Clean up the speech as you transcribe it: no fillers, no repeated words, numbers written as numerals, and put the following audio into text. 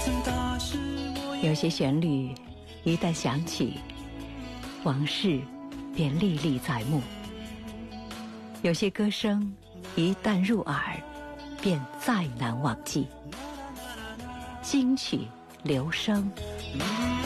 有些旋律一旦响起，往事便历历在目；有些歌声一旦入耳，便再难忘记。金曲留声。